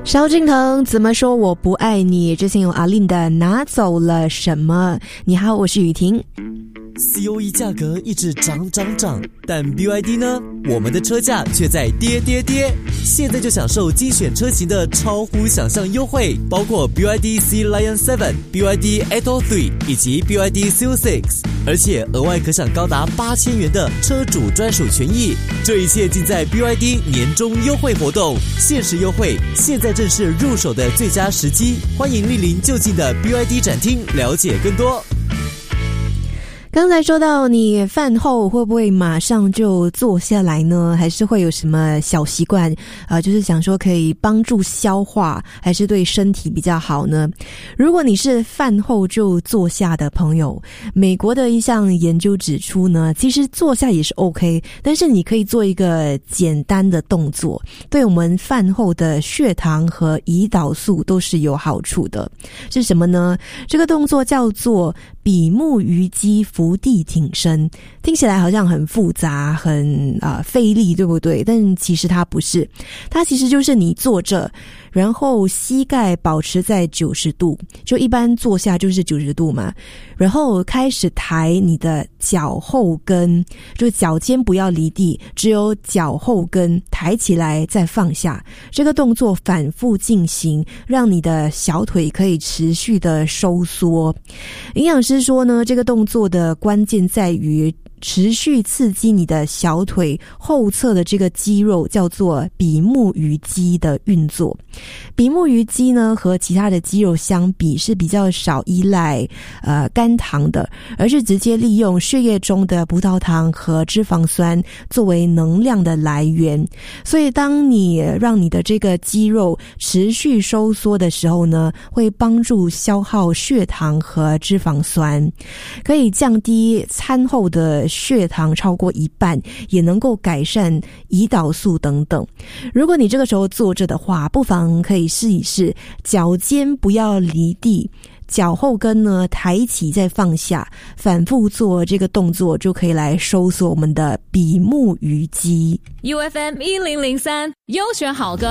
萧敬腾怎么说我不爱你？之前有阿令的拿走了什么？你好，我是雨婷。 COE 价格一直涨，但 BYD 呢？我们的车价却在跌。现在就享受精选车型的超乎想象优惠，包括 BYD Sea Lion 7、BYD Atto 3以及 BYD Seal 6，而且额外可享高达8000元的车主专属权益。这一切尽在 BYD 年终优惠活动，限时优惠，现在正是入手的最佳时机。欢迎莅临就近的 BYD 展厅了解更多。 刚才说到你饭后会不会马上就坐下来呢？还是会有什么小习惯就是想说可以帮助消化，还是对身体比较好呢？如果你是饭后就坐下的朋友，美国的一项研究指出呢，其实坐下也是 OK， 但是你可以做一个简单的动作，对我们饭后的血糖和胰岛素都是有好处的。是什么呢？这个动作叫做比目鱼肌伏地挺身，听起来好像很复杂，很费力，对不对？但其实它不是，它其实就是你坐着，然后膝盖保持在90度，就一般坐下就是90度嘛，然后开始抬你的脚后跟，就脚尖不要离地，只有脚后跟抬起来再放下，这个动作反复进行，让你的小腿可以持续的收缩。营养师说呢，这个动作的关键在于持续刺激你的小腿后侧的这个肌肉，叫做比目鱼肌的运作。比目鱼肌呢和其他的肌肉相比是比较少依赖肝糖的，而是直接利用血液中的葡萄糖和脂肪酸作为能量的来源。所以当你让你的这个肌肉持续收缩的时候呢，会帮助消耗血糖和脂肪酸，可以降低餐后的血糖超过1半，也能够改善胰岛素等等。如果你这个时候坐着的话，不妨可以试一试，脚尖不要离地，脚后跟呢抬起再放下，反复做这个动作，就可以来收缩我们的比目鱼肌。 UFM 1003优选好歌